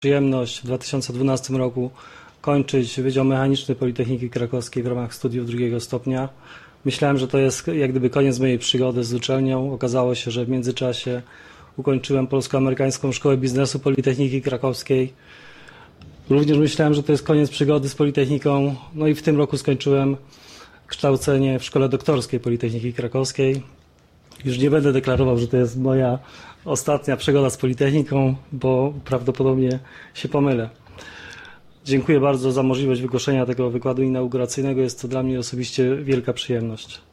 przyjemność w 2012 roku kończyć Wydział Mechaniczny Politechniki Krakowskiej w ramach studiów drugiego stopnia. Myślałem, że to jest jak gdyby koniec mojej przygody z uczelnią. Okazało się, że w międzyczasie ukończyłem Polsko-Amerykańską Szkołę Biznesu Politechniki Krakowskiej. Również myślałem, że to jest koniec przygody z Politechniką. No i w tym roku skończyłem kształcenie w Szkole Doktorskiej Politechniki Krakowskiej. Już nie będę deklarował, że to jest moja ostatnia przygoda z Politechniką, bo prawdopodobnie się pomylę. Dziękuję bardzo za możliwość wygłoszenia tego wykładu inauguracyjnego. Jest to dla mnie osobiście wielka przyjemność.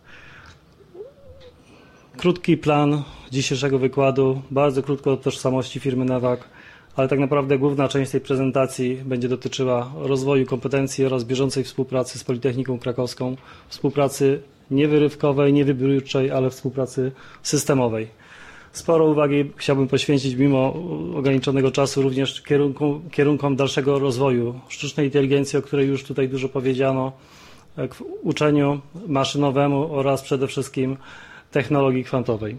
Krótki plan dzisiejszego wykładu, bardzo krótko o tożsamości firmy Newag, ale tak naprawdę główna część tej prezentacji będzie dotyczyła rozwoju kompetencji oraz bieżącej współpracy z Politechniką Krakowską, współpracy niewyrywkowej, niewybiórczej, ale współpracy systemowej. Sporo uwagi chciałbym poświęcić mimo ograniczonego czasu również kierunkom dalszego rozwoju sztucznej inteligencji, o której już tutaj dużo powiedziano, uczeniu maszynowemu oraz przede wszystkim technologii kwantowej.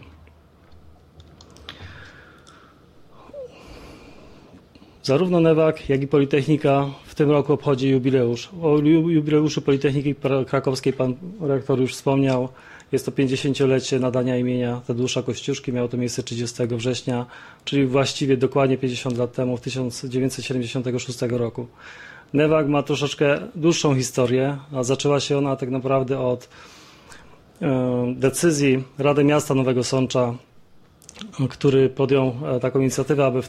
Zarówno Newag, jak i Politechnika w tym roku obchodzi jubileusz. O jubileuszu Politechniki Krakowskiej pan rektor już wspomniał. Jest to 50-lecie nadania imienia Tadeusza Kościuszki. Miało to miejsce 30 września, czyli właściwie dokładnie 50 lat temu, w 1976 roku. Newag ma troszeczkę dłuższą historię, a zaczęła się ona tak naprawdę od decyzji Rady Miasta Nowego Sącza, który podjął taką inicjatywę, aby w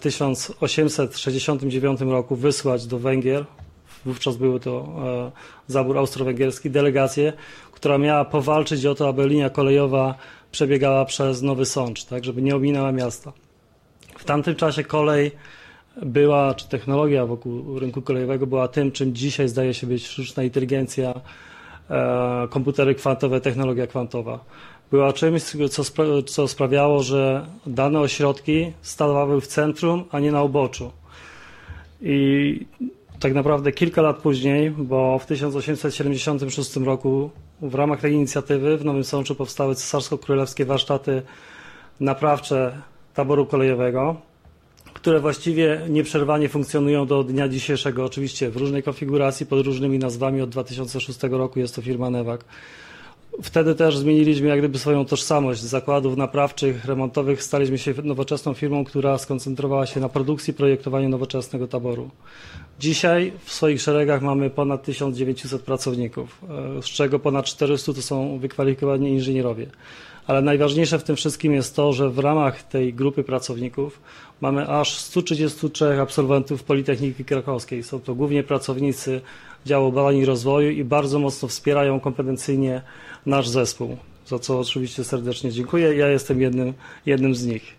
1869 roku wysłać do Węgier, wówczas był to zabór austro-węgierski, delegację, która miała powalczyć o to, aby linia kolejowa przebiegała przez Nowy Sącz, tak, żeby nie ominęła miasta. W tamtym czasie kolej była, czy technologia wokół rynku kolejowego była tym, czym dzisiaj zdaje się być sztuczna inteligencja, komputery kwantowe, technologia kwantowa. Była czymś, co sprawiało, że dane ośrodki stawały w centrum, a nie na uboczu. I tak naprawdę kilka lat później, bo w 1876 roku w ramach tej inicjatywy w Nowym Sączu powstały cesarsko-królewskie warsztaty naprawcze taboru kolejowego, które właściwie nieprzerwanie funkcjonują do dnia dzisiejszego, oczywiście w różnej konfiguracji, pod różnymi nazwami. Od 2006 roku jest to firma Newag. Wtedy też zmieniliśmy jak gdyby swoją tożsamość z zakładów naprawczych, remontowych. Staliśmy się nowoczesną firmą, która skoncentrowała się na produkcji i projektowaniu nowoczesnego taboru. Dzisiaj w swoich szeregach mamy ponad 1900 pracowników, z czego ponad 400 to są wykwalifikowani inżynierowie. Ale najważniejsze w tym wszystkim jest to, że w ramach tej grupy pracowników mamy aż 133 absolwentów Politechniki Krakowskiej. Są to głównie pracownicy działu badań i rozwoju i bardzo mocno wspierają kompetencyjnie nasz zespół, za co oczywiście serdecznie dziękuję. Ja jestem jednym z nich.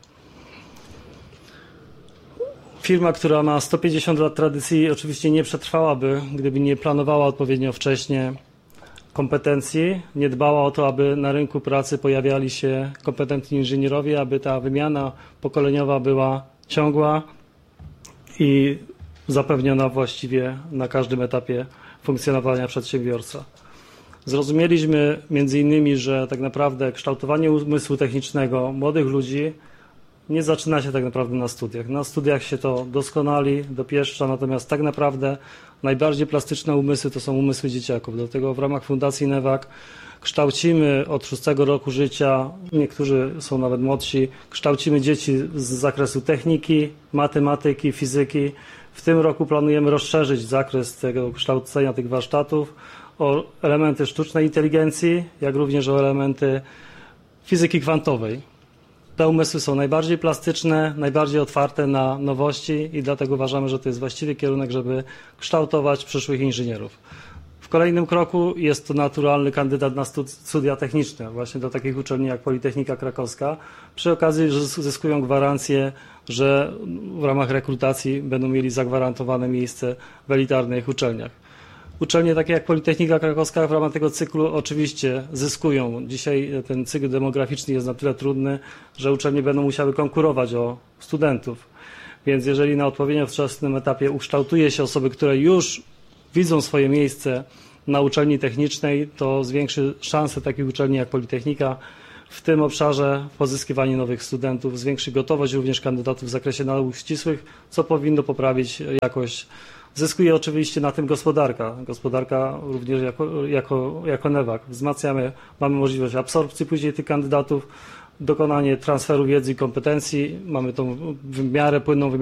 Firma, która ma 150 lat tradycji, oczywiście nie przetrwałaby, gdyby nie planowała odpowiednio wcześnie kompetencji, nie dbała o to, aby na rynku pracy pojawiali się kompetentni inżynierowie, aby ta wymiana pokoleniowa była ciągła i zapewniona właściwie na każdym etapie funkcjonowania przedsiębiorca. Zrozumieliśmy między innymi, że tak naprawdę kształtowanie umysłu technicznego młodych ludzi nie zaczyna się tak naprawdę na studiach. Na studiach się to doskonali, dopieszcza, natomiast tak naprawdę najbardziej plastyczne umysły to są umysły dzieciaków. Dlatego w ramach Fundacji Newag kształcimy od 6 roku życia, niektórzy są nawet młodsi, kształcimy dzieci z zakresu techniki, matematyki, fizyki. W tym roku planujemy rozszerzyć zakres tego kształcenia tych warsztatów o elementy sztucznej inteligencji, jak również o elementy fizyki kwantowej. Te umysły są najbardziej plastyczne, najbardziej otwarte na nowości i dlatego uważamy, że to jest właściwy kierunek, żeby kształtować przyszłych inżynierów. W kolejnym kroku jest to naturalny kandydat na studia techniczne, właśnie do takich uczelni jak Politechnika Krakowska. Przy okazji zyskują gwarancję, że w ramach rekrutacji będą mieli zagwarantowane miejsce w elitarnych uczelniach. Uczelnie takie jak Politechnika Krakowska w ramach tego cyklu oczywiście zyskują. Dzisiaj ten cykl demograficzny jest na tyle trudny, że uczelnie będą musiały konkurować o studentów. Więc jeżeli na odpowiednio wczesnym etapie ukształtuje się osoby, które już widzą swoje miejsce na uczelni technicznej, to zwiększy szanse takich uczelni jak Politechnika w tym obszarze pozyskiwanie nowych studentów, zwiększy gotowość również kandydatów w zakresie nauk ścisłych, co powinno poprawić jakość. Zyskuje oczywiście na tym gospodarka. Gospodarka również jako NEWAK. Wzmacniamy, mamy możliwość absorpcji później tych kandydatów, dokonanie transferu wiedzy i kompetencji, mamy tą w miarę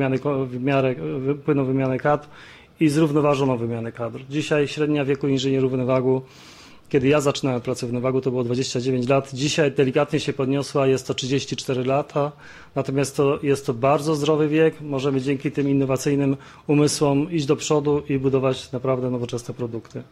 płynną wymianę kadr i zrównoważoną wymianę kadr. Dzisiaj średnia wieku inżynierów w NEWAG-u, kiedy ja zaczynałem pracę w NEWAG-u, to było 29 lat. Dzisiaj delikatnie się podniosła, jest to 34 lata. Natomiast jest to bardzo zdrowy wiek. Możemy dzięki tym innowacyjnym umysłom iść do przodu i budować naprawdę nowoczesne produkty.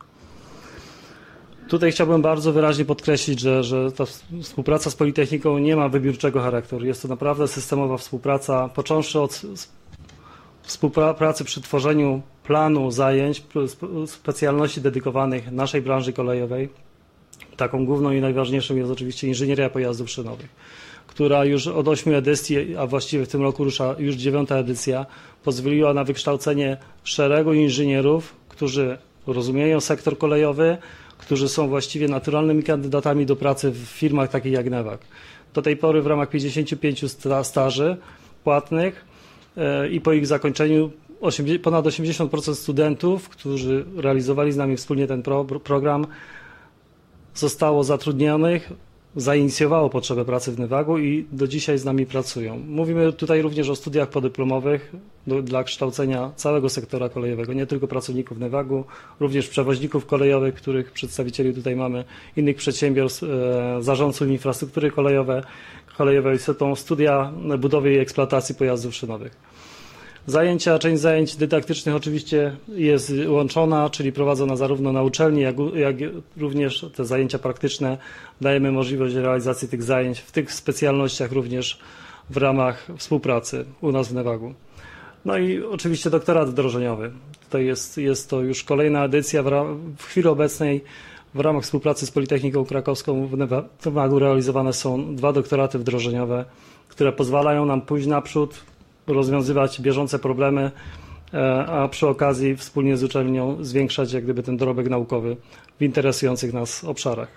Tutaj chciałbym bardzo wyraźnie podkreślić, że ta współpraca z Politechniką nie ma wybiórczego charakteru. Jest to naprawdę systemowa współpraca, począwszy od współpracy przy tworzeniu planu zajęć, specjalności dedykowanych naszej branży kolejowej. Taką główną i najważniejszą jest oczywiście inżynieria pojazdów szynowych, która już od 8 edycji, a właściwie w tym roku rusza już 9. edycja, pozwoliła na wykształcenie szeregu inżynierów, którzy rozumieją sektor kolejowy, którzy są właściwie naturalnymi kandydatami do pracy w firmach takich jak NEWAG. Do tej pory w ramach 55 staży płatnych i po ich zakończeniu ponad 80% studentów, którzy realizowali z nami wspólnie ten program, zostało zatrudnionych, zainicjowało potrzebę pracy w NEWAG-u i do dzisiaj z nami pracują. Mówimy tutaj również o studiach podyplomowych dla kształcenia całego sektora kolejowego, nie tylko pracowników NEWAG-u, również przewoźników kolejowych, których przedstawicieli tutaj mamy, innych przedsiębiorstw, zarządców infrastruktury kolejowej, są to studia budowy i eksploatacji pojazdów szynowych. Część zajęć dydaktycznych oczywiście jest łączona, czyli prowadzona zarówno na uczelni, jak również te zajęcia praktyczne. Dajemy możliwość realizacji tych zajęć w tych specjalnościach również w ramach współpracy u nas w NEWAG-u. No i oczywiście doktorat wdrożeniowy. Tutaj jest to już kolejna edycja. W chwili obecnej w ramach współpracy z Politechniką Krakowską w NEWAG-u realizowane są 2 doktoraty wdrożeniowe, które pozwalają nam pójść naprzód, rozwiązywać bieżące problemy, a przy okazji wspólnie z uczelnią zwiększać jak gdyby ten dorobek naukowy w interesujących nas obszarach.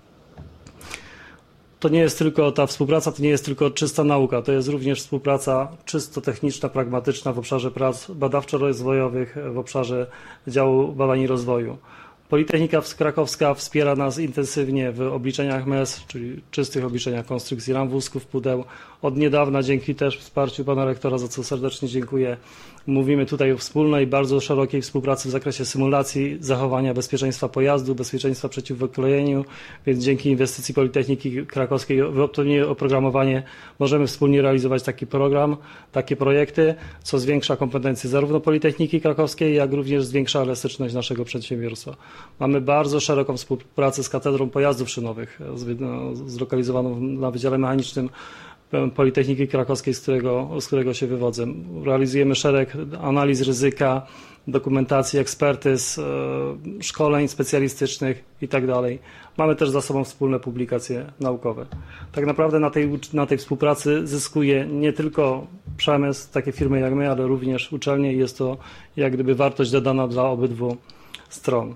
To nie jest tylko ta współpraca, to nie jest tylko czysta nauka, to jest również współpraca czysto techniczna, pragmatyczna w obszarze prac badawczo-rozwojowych, w obszarze działu badań i rozwoju. Politechnika Krakowska wspiera nas intensywnie w obliczeniach MES, czyli czystych obliczeniach konstrukcji ram, wózków, pudeł. Od niedawna dzięki też wsparciu pana rektora, za co serdecznie dziękuję, mówimy tutaj o wspólnej, bardzo szerokiej współpracy w zakresie symulacji zachowania bezpieczeństwa pojazdu, bezpieczeństwa przeciw wykolejeniu, więc dzięki inwestycji Politechniki Krakowskiej w odpowiednie oprogramowanie możemy wspólnie realizować taki program, takie projekty, co zwiększa kompetencje zarówno Politechniki Krakowskiej, jak również zwiększa elastyczność naszego przedsiębiorstwa. Mamy bardzo szeroką współpracę z Katedrą Pojazdów Szynowych, zlokalizowaną na Wydziale Mechanicznym Politechniki Krakowskiej, z którego się wywodzę. Realizujemy szereg analiz ryzyka, dokumentacji, ekspertyz, szkoleń specjalistycznych itd. Mamy też za sobą wspólne publikacje naukowe. Tak naprawdę na tej współpracy zyskuje nie tylko przemysł, takie firmy jak my, ale również uczelnie i jest to jak gdyby wartość dodana dla obydwu stron.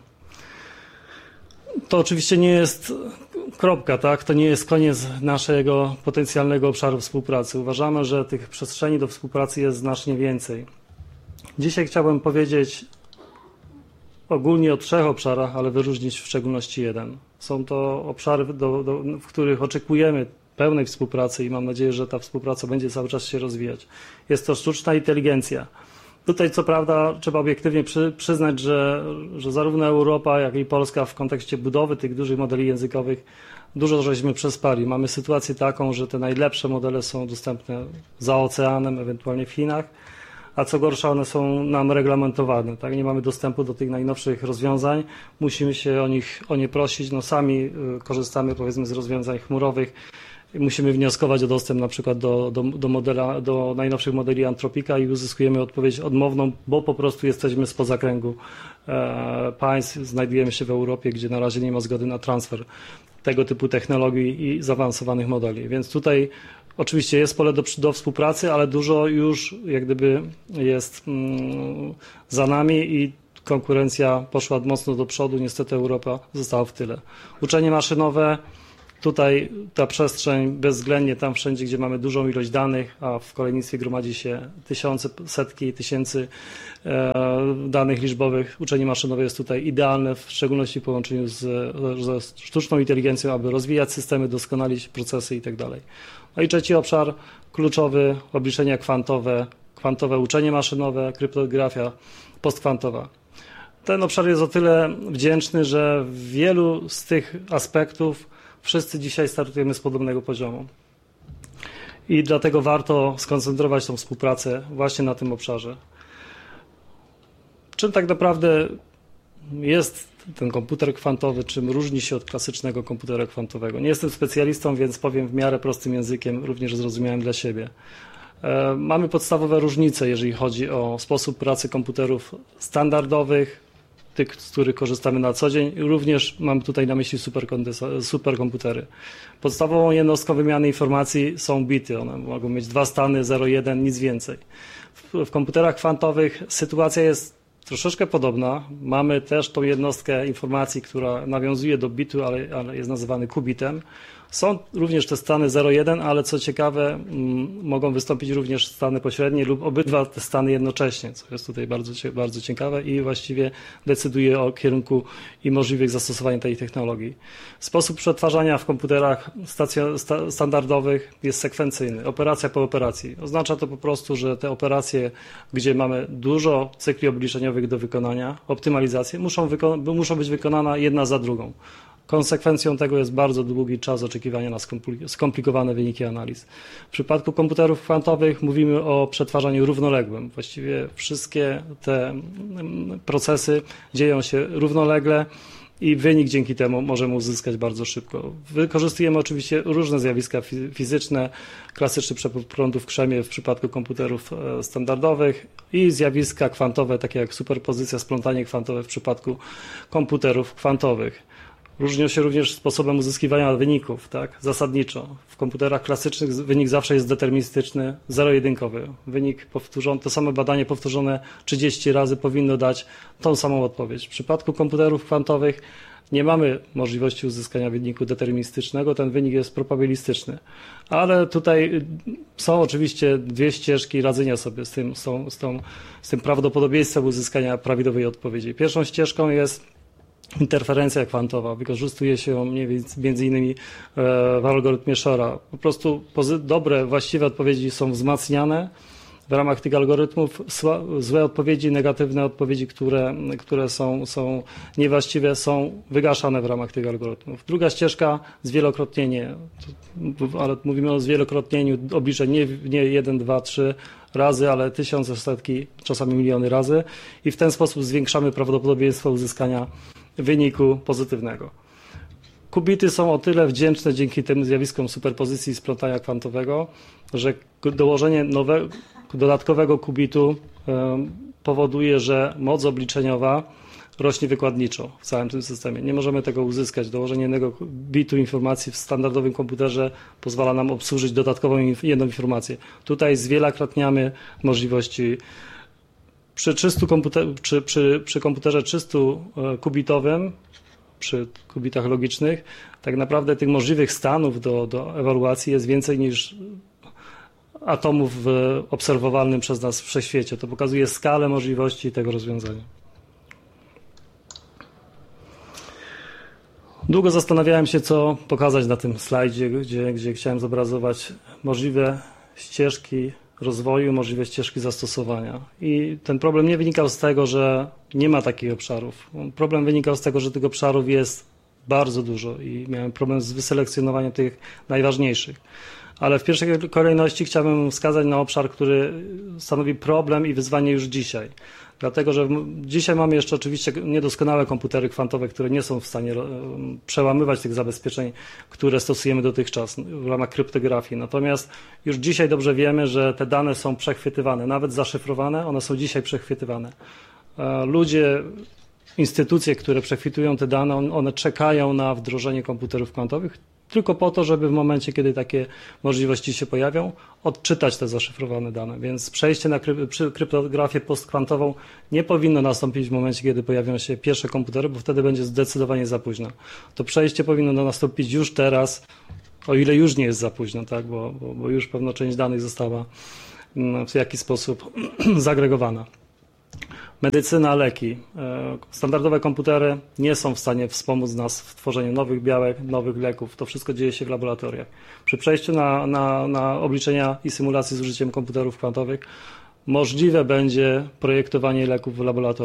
To oczywiście nie jest kropka, tak? To nie jest koniec naszego potencjalnego obszaru współpracy. Uważamy, że tych przestrzeni do współpracy jest znacznie więcej. Dzisiaj chciałbym powiedzieć ogólnie o 3 obszarach, ale wyróżnić w szczególności jeden. Są to obszary, w których oczekujemy pełnej współpracy i mam nadzieję, że ta współpraca będzie cały czas się rozwijać. Jest to sztuczna inteligencja. Tutaj co prawda trzeba obiektywnie przyznać, że zarówno Europa, jak i Polska w kontekście budowy tych dużych modeli językowych dużo żeśmy przespali. Mamy sytuację taką, że te najlepsze modele są dostępne za oceanem, ewentualnie w Chinach, a co gorsza one są nam reglamentowane. Tak? Nie mamy dostępu do tych najnowszych rozwiązań, musimy się o nie prosić, no sami korzystamy powiedzmy z rozwiązań chmurowych. Musimy wnioskować o dostęp na przykład do najnowszych modeli Antropika i uzyskujemy odpowiedź odmowną, bo po prostu jesteśmy spoza kręgu państw, znajdujemy się w Europie, gdzie na razie nie ma zgody na transfer tego typu technologii i zaawansowanych modeli. Więc tutaj oczywiście jest pole do współpracy, ale dużo już jak gdyby jest za nami i konkurencja poszła mocno do przodu. Niestety Europa została w tyle. Uczenie maszynowe Tutaj ta przestrzeń bezwzględnie tam wszędzie, gdzie mamy dużą ilość danych, a w kolejnictwie gromadzi się tysiące, setki tysięcy danych liczbowych, uczenie maszynowe jest tutaj idealne, w szczególności w połączeniu ze sztuczną inteligencją, aby rozwijać systemy, doskonalić procesy itd. No i trzeci obszar kluczowy, obliczenia kwantowe, kwantowe uczenie maszynowe, kryptografia postkwantowa. Ten obszar jest o tyle wdzięczny, że w wielu z tych aspektów wszyscy dzisiaj startujemy z podobnego poziomu. I dlatego warto skoncentrować tą współpracę właśnie na tym obszarze. Czym tak naprawdę jest ten komputer kwantowy, czym różni się od klasycznego komputera kwantowego? Nie jestem specjalistą, więc powiem w miarę prostym językiem, również zrozumiałym dla siebie. Mamy podstawowe różnice, jeżeli chodzi o sposób pracy komputerów standardowych, tych, z których korzystamy na co dzień. Również mam tutaj na myśli superkomputery. Podstawową jednostką wymiany informacji są bity. One mogą mieć 2 stany, 0, 1, nic więcej. W komputerach kwantowych sytuacja jest troszeczkę podobna. Mamy też tą jednostkę informacji, która nawiązuje do bitu, ale jest nazywany kubitem. Są również te stany 0,1, ale co ciekawe, mogą wystąpić również stany pośrednie lub obydwa te stany jednocześnie, co jest tutaj bardzo ciekawe i właściwie decyduje o kierunku i możliwych zastosowań tej technologii. Sposób przetwarzania w komputerach standardowych jest sekwencyjny, operacja po operacji. Oznacza to po prostu, że te operacje, gdzie mamy dużo cykli obliczeniowych do wykonania, optymalizacje, muszą być wykonane jedna za drugą. Konsekwencją tego jest bardzo długi czas oczekiwania na skomplikowane wyniki analiz. W przypadku komputerów kwantowych mówimy o przetwarzaniu równoległym. Właściwie wszystkie te procesy dzieją się równolegle i wynik dzięki temu możemy uzyskać bardzo szybko. Wykorzystujemy oczywiście różne zjawiska fizyczne, klasyczny przepływ prądu w krzemie w przypadku komputerów standardowych i zjawiska kwantowe, takie jak superpozycja, splątanie kwantowe w przypadku komputerów kwantowych. Różnią się również sposobem uzyskiwania wyników, tak? Zasadniczo. W komputerach klasycznych wynik zawsze jest deterministyczny, zero-jedynkowy. Wynik powtórzony, to samo badanie powtórzone 30 razy powinno dać tą samą odpowiedź. W przypadku komputerów kwantowych nie mamy możliwości uzyskania wyniku deterministycznego, ten wynik jest probabilistyczny. Ale tutaj są oczywiście 2 ścieżki radzenia sobie z tym prawdopodobieństwem uzyskania prawidłowej odpowiedzi. Pierwszą ścieżką jest interferencja kwantowa. Wykorzystuje się ją między innymi w algorytmie Shora. Po prostu dobre, właściwe odpowiedzi są wzmacniane w ramach tych algorytmów. Złe odpowiedzi, negatywne odpowiedzi, które są niewłaściwe, są wygaszane w ramach tych algorytmów. Druga ścieżka, zwielokrotnienie, ale mówimy o zwielokrotnieniu obliczeń nie 1, 2, 3 razy, ale tysiące, setki, czasami miliony razy i w ten sposób zwiększamy prawdopodobieństwo uzyskania wyniku pozytywnego. Kubity są o tyle wdzięczne dzięki tym zjawiskom superpozycji i splątania kwantowego, że dołożenie dodatkowego kubitu powoduje, że moc obliczeniowa rośnie wykładniczo w całym tym systemie. Nie możemy tego uzyskać. Dołożenie jednego bitu informacji w standardowym komputerze pozwala nam obsłużyć dodatkową jedną informację. Tutaj zwielokrotniamy możliwości. Przy komputerze 300 kubitowym, przy kubitach logicznych, tak naprawdę tych możliwych stanów do ewaluacji jest więcej niż atomów w obserwowalnym przez nas wszechświecie. To pokazuje skalę możliwości tego rozwiązania. Długo zastanawiałem się, co pokazać na tym slajdzie, gdzie chciałem zobrazować możliwe ścieżki rozwoju, możliwe ścieżki zastosowania. I ten problem nie wynikał z tego, że nie ma takich obszarów. Problem wynikał z tego, że tych obszarów jest bardzo dużo i miałem problem z wyselekcjonowaniem tych najważniejszych. Ale w pierwszej kolejności chciałbym wskazać na obszar, który stanowi problem i wyzwanie już dzisiaj. Dlatego, że dzisiaj mamy jeszcze oczywiście niedoskonałe komputery kwantowe, które nie są w stanie przełamywać tych zabezpieczeń, które stosujemy dotychczas w ramach kryptografii. Natomiast już dzisiaj dobrze wiemy, że te dane są przechwytywane, nawet zaszyfrowane, one są dzisiaj przechwytywane. Ludzie, instytucje, które przechwytują te dane, one czekają na wdrożenie komputerów kwantowych. tylko po to, żeby w momencie, kiedy takie możliwości się pojawią, odczytać te zaszyfrowane dane. Więc przejście na kryptografię postkwantową nie powinno nastąpić w momencie, kiedy pojawią się pierwsze komputery, bo wtedy będzie zdecydowanie za późno. To przejście powinno nastąpić już teraz, o ile już nie jest za późno, tak? Bo już pewna część danych została w jakiś sposób zagregowana. Medycyna, leki. Standardowe komputery nie są w stanie wspomóc nas w tworzeniu nowych białek, nowych leków. To wszystko dzieje się w laboratoriach. Przy przejściu na obliczenia i symulacje z użyciem komputerów kwantowych możliwe będzie projektowanie leków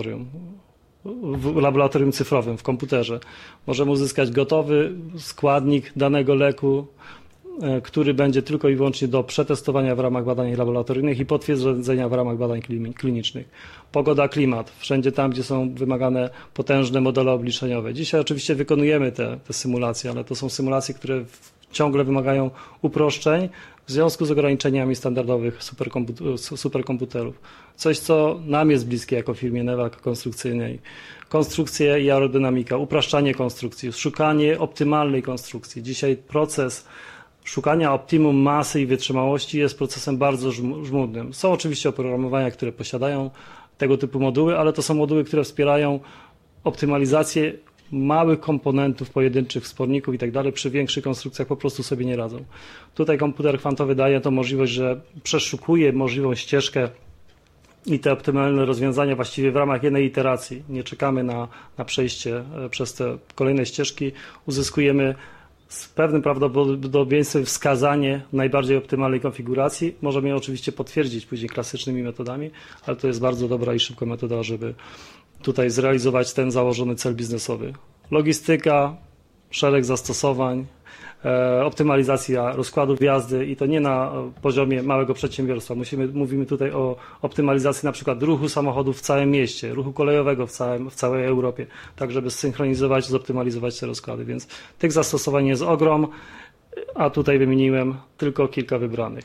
w laboratorium cyfrowym, w komputerze. Możemy uzyskać gotowy składnik danego leku, który będzie tylko i wyłącznie do przetestowania w ramach badań laboratoryjnych i potwierdzenia w ramach badań klinicznych. Pogoda, klimat, wszędzie tam, gdzie są wymagane potężne modele obliczeniowe. Dzisiaj oczywiście wykonujemy te symulacje, ale to są symulacje, które ciągle wymagają uproszczeń w związku z ograniczeniami standardowych superkomputerów. Coś, co nam jest bliskie jako firmie Nevak konstrukcyjnej. Konstrukcje i aerodynamika, upraszczanie konstrukcji, szukanie optymalnej konstrukcji. Dzisiaj proces szukania optimum masy i wytrzymałości jest procesem bardzo żmudnym. Są oczywiście oprogramowania, które posiadają tego typu moduły, ale to są moduły, które wspierają optymalizację małych komponentów, pojedynczych wsporników i tak dalej. Przy większych konstrukcjach po prostu sobie nie radzą. Tutaj komputer kwantowy daje to możliwość, że przeszukuje możliwą ścieżkę i te optymalne rozwiązania właściwie w ramach jednej iteracji. Nie czekamy na przejście przez te kolejne ścieżki. Uzyskujemy z pewnym prawdopodobieństwem wskazanie najbardziej optymalnej konfiguracji. Możemy je oczywiście potwierdzić później klasycznymi metodami, ale to jest bardzo dobra i szybka metoda, żeby tutaj zrealizować ten założony cel biznesowy. Logistyka, szereg zastosowań, optymalizacja rozkładów jazdy i to nie na poziomie małego przedsiębiorstwa. Mówimy tutaj o optymalizacji na przykład ruchu samochodów w całym mieście, ruchu kolejowego w całej Europie, tak żeby zsynchronizować, zoptymalizować te rozkłady. Więc tych zastosowań jest ogrom, a tutaj wymieniłem tylko kilka wybranych.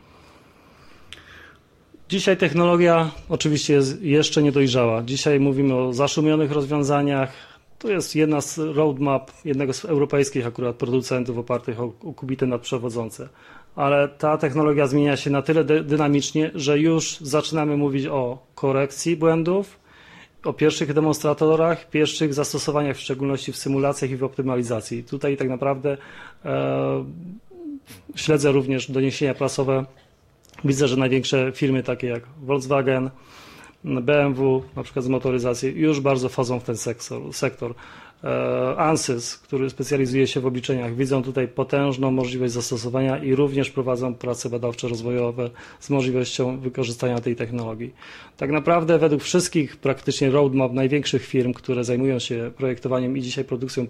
Dzisiaj technologia oczywiście jest jeszcze niedojrzała. Dzisiaj mówimy o zaszumionych rozwiązaniach. To jest jedna z roadmap jednego z europejskich akurat producentów opartych o qubity nadprzewodzące. Ale ta technologia zmienia się na tyle dynamicznie, że już zaczynamy mówić o korekcji błędów, o pierwszych demonstratorach, pierwszych zastosowaniach, w szczególności w symulacjach i w optymalizacji. Tutaj tak naprawdę śledzę również doniesienia prasowe. Widzę, że największe firmy takie jak Volkswagen, BMW, na przykład z motoryzacji, już bardzo wchodzą w ten sektor. ANSYS, który specjalizuje się w obliczeniach, widzą tutaj potężną możliwość zastosowania i również prowadzą prace badawczo-rozwojowe z możliwością wykorzystania tej technologii. Tak naprawdę według wszystkich praktycznie roadmap największych firm, które zajmują się projektowaniem i dzisiaj produkcją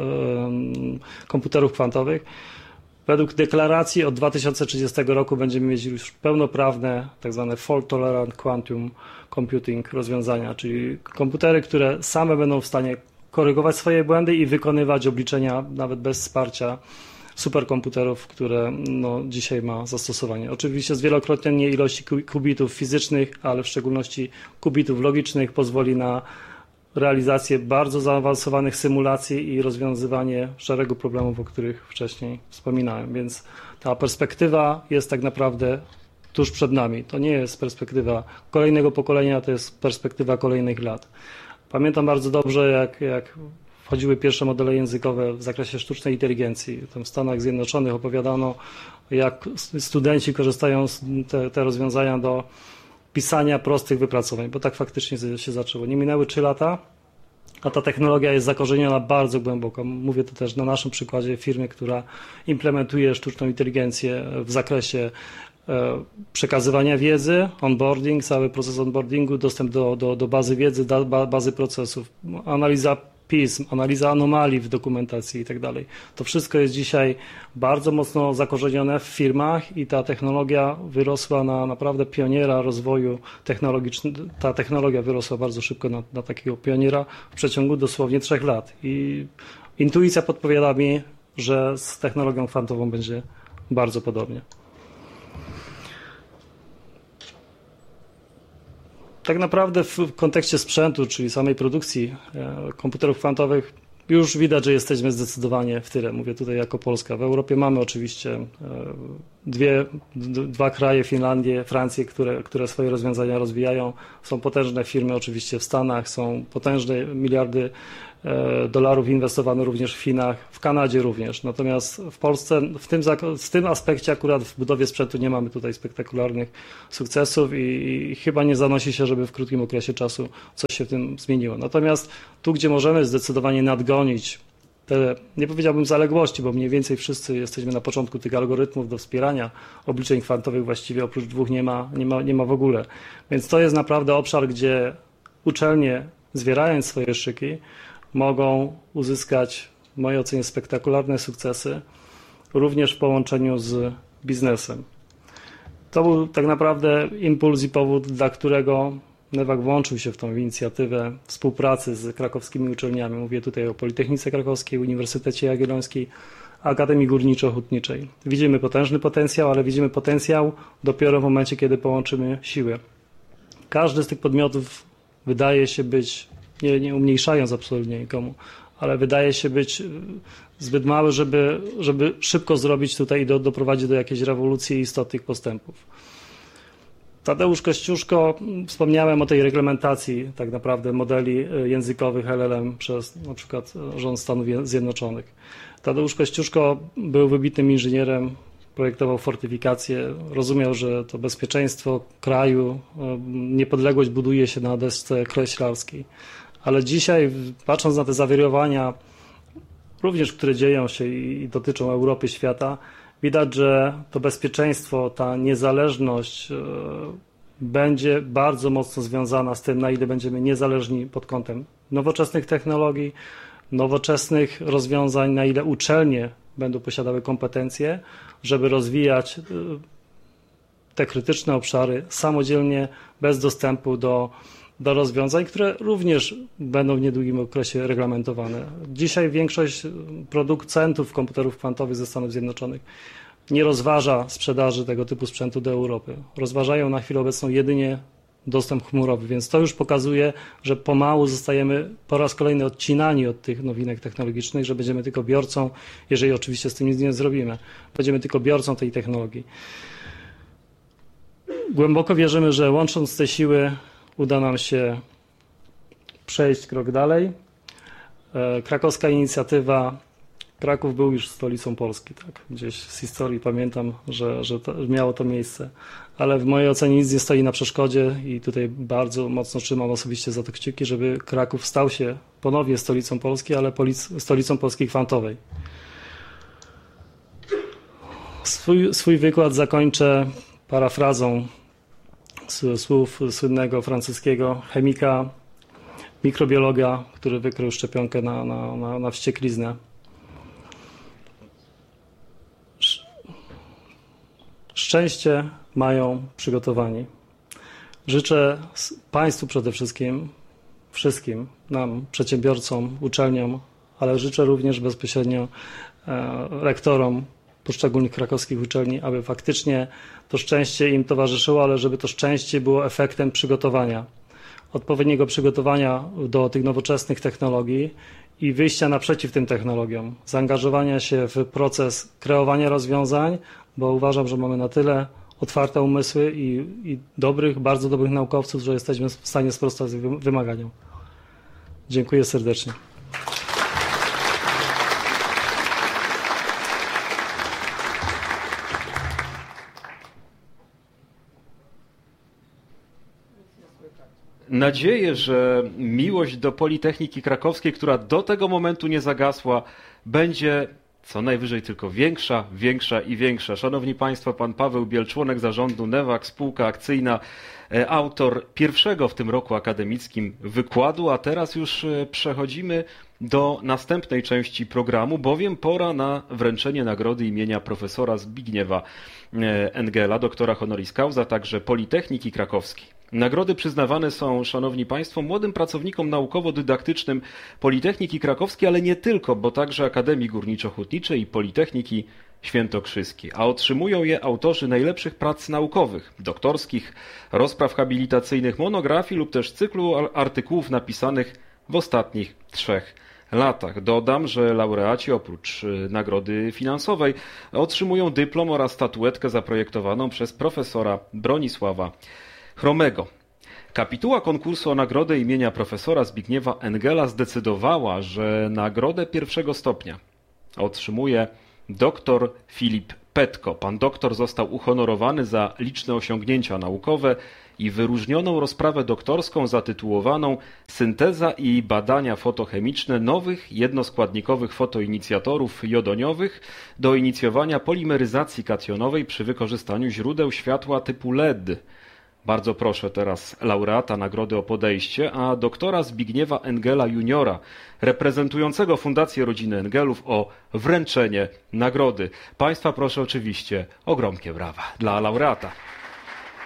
komputerów kwantowych, według deklaracji od 2030 roku będziemy mieć już pełnoprawne tak zwane fault tolerant quantum computing rozwiązania, czyli komputery, które same będą w stanie korygować swoje błędy i wykonywać obliczenia nawet bez wsparcia superkomputerów, które dzisiaj ma zastosowanie. Oczywiście zwielokrotnienie ilości qubitów fizycznych, ale w szczególności qubitów logicznych pozwoli na realizację bardzo zaawansowanych symulacji i rozwiązywanie szeregu problemów, o których wcześniej wspominałem. Więc ta perspektywa jest tak naprawdę tuż przed nami. To nie jest perspektywa kolejnego pokolenia, to jest perspektywa kolejnych lat. Pamiętam bardzo dobrze, jak wchodziły pierwsze modele językowe w zakresie sztucznej inteligencji. Tam w Stanach Zjednoczonych opowiadano, jak studenci korzystają z te rozwiązania do pisania prostych wypracowań, bo tak faktycznie się zaczęło. Nie minęły 3 lata, a ta technologia jest zakorzeniona bardzo głęboko. Mówię to też na naszym przykładzie firmy, która implementuje sztuczną inteligencję w zakresie przekazywania wiedzy, onboarding, cały proces onboardingu, dostęp do bazy wiedzy, bazy procesów, analiza pism, analiza anomalii w dokumentacji i tak dalej. To wszystko jest dzisiaj bardzo mocno zakorzenione w firmach i ta technologia wyrosła na naprawdę pioniera rozwoju technologicznego. Ta technologia wyrosła bardzo szybko na takiego pioniera w przeciągu dosłownie 3 lat. I intuicja podpowiada mi, że z technologią kwantową będzie bardzo podobnie. Tak naprawdę w kontekście sprzętu, czyli samej produkcji komputerów kwantowych, już widać, że jesteśmy zdecydowanie w tyle. Mówię tutaj jako Polska. W Europie mamy oczywiście dwa kraje, Finlandię, Francję, które swoje rozwiązania rozwijają. Są potężne firmy oczywiście w Stanach, są potężne miliardy dolarów inwestowane również w Chinach, w Kanadzie również. Natomiast w Polsce w tym aspekcie akurat w budowie sprzętu nie mamy tutaj spektakularnych sukcesów i chyba nie zanosi się, żeby w krótkim okresie czasu coś się w tym zmieniło. Natomiast tu, gdzie możemy zdecydowanie nadgonić te, nie powiedziałbym zaległości, bo mniej więcej wszyscy jesteśmy na początku tych algorytmów do wspierania obliczeń kwantowych, właściwie oprócz dwóch nie ma w ogóle. Więc to jest naprawdę obszar, gdzie uczelnie, zwierając swoje szyki, mogą uzyskać, w mojej ocenie, spektakularne sukcesy, również w połączeniu z biznesem. To był tak naprawdę impuls i powód, dla którego Newag włączył się w tą inicjatywę współpracy z krakowskimi uczelniami. Mówię tutaj o Politechnice Krakowskiej, Uniwersytecie Jagiellońskiej, Akademii Górniczo-Hutniczej. Widzimy potężny potencjał, ale widzimy potencjał dopiero w momencie, kiedy połączymy siły. Każdy z tych podmiotów wydaje się być, nie umniejszając absolutnie nikomu, ale wydaje się być zbyt mały, żeby szybko zrobić tutaj i doprowadzić do jakiejś rewolucji i istotnych postępów. Tadeusz Kościuszko, wspomniałem o tej reglementacji tak naprawdę modeli językowych LLM przez na przykład rząd Stanów Zjednoczonych. Tadeusz Kościuszko był wybitnym inżynierem, projektował fortyfikacje, rozumiał, że to bezpieczeństwo kraju, niepodległość buduje się na desce kreślarskiej. Ale dzisiaj, patrząc na te zawirowania, również które dzieją się i dotyczą Europy, świata, widać, że to bezpieczeństwo, ta niezależność będzie bardzo mocno związana z tym, na ile będziemy niezależni pod kątem nowoczesnych technologii, nowoczesnych rozwiązań, na ile uczelnie będą posiadały kompetencje, żeby rozwijać te krytyczne obszary samodzielnie, bez dostępu do rozwiązań, które również będą w niedługim okresie reglamentowane. Dzisiaj większość producentów komputerów kwantowych ze Stanów Zjednoczonych nie rozważa sprzedaży tego typu sprzętu do Europy. Rozważają na chwilę obecną jedynie dostęp chmurowy, więc to już pokazuje, że pomału zostajemy po raz kolejny odcinani od tych nowinek technologicznych, że będziemy tylko biorcą, jeżeli oczywiście z tym nic nie zrobimy, będziemy tylko biorcą tej technologii. Głęboko wierzymy, że łącząc te siły uda nam się przejść krok dalej. Krakowska inicjatywa, Kraków był już stolicą Polski, tak? Gdzieś z historii pamiętam, że miało to miejsce, ale w mojej ocenie nic nie stoi na przeszkodzie i tutaj bardzo mocno trzymam osobiście za to kciuki, żeby Kraków stał się ponownie stolicą Polski, ale stolicą Polski kwantowej. Swój wykład zakończę parafrazą słów słynnego francuskiego chemika, mikrobiologa, który wykrył szczepionkę na wściekliznę. Szczęście mają przygotowani. Życzę Państwu przede wszystkim nam, przedsiębiorcom, uczelniom, ale życzę również bezpośrednio rektorom poszczególnych krakowskich uczelni, aby faktycznie to szczęście im towarzyszyło, ale żeby to szczęście było efektem przygotowania, odpowiedniego przygotowania do tych nowoczesnych technologii i wyjścia naprzeciw tym technologiom, zaangażowania się w proces kreowania rozwiązań, bo uważam, że mamy na tyle otwarte umysły i bardzo dobrych naukowców, że jesteśmy w stanie sprostać wymaganiom. Dziękuję serdecznie. Nadzieję, że miłość do Politechniki Krakowskiej, która do tego momentu nie zagasła, będzie co najwyżej tylko większa, większa i większa. Szanowni Państwo, pan Paweł Biel, członek zarządu Newag, spółka akcyjna, autor pierwszego w tym roku akademickim wykładu, a teraz już przechodzimy do następnej części programu, bowiem pora na wręczenie nagrody imienia profesora Zbigniewa Engela, doktora honoris causa, także Politechniki Krakowskiej. Nagrody przyznawane są, szanowni Państwo, młodym pracownikom naukowo-dydaktycznym Politechniki Krakowskiej, ale nie tylko, bo także Akademii Górniczo-Hutniczej i Politechniki Świętokrzyskiej, a otrzymują je autorzy najlepszych prac naukowych, doktorskich, rozpraw habilitacyjnych, monografii lub też cyklu artykułów napisanych w ostatnich 3 latach. Dodam, że laureaci oprócz nagrody finansowej otrzymują dyplom oraz statuetkę zaprojektowaną przez profesora Bronisława Chromego. Kapituła konkursu o nagrodę imienia profesora Zbigniewa Engela zdecydowała, że nagrodę pierwszego stopnia otrzymuje dr Filip Petko. Pan doktor został uhonorowany za liczne osiągnięcia naukowe i wyróżnioną rozprawę doktorską zatytułowaną Synteza i badania fotochemiczne nowych jednoskładnikowych fotoinicjatorów jodoniowych do inicjowania polimeryzacji kationowej przy wykorzystaniu źródeł światła typu LED. Bardzo proszę teraz laureata nagrody o podejście, a doktora Zbigniewa Engela juniora, reprezentującego Fundację Rodziny Engelów, o wręczenie nagrody. Państwa proszę oczywiście o gromkie brawa dla laureata.